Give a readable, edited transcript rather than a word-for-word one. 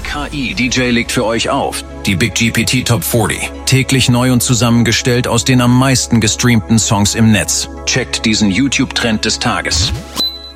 KI DJ legt für euch auf. Die Big GPT Top 40. Täglich neu und zusammengestellt aus den am meisten gestreamten Songs im Netz. Checkt diesen YouTube-Trend des Tages.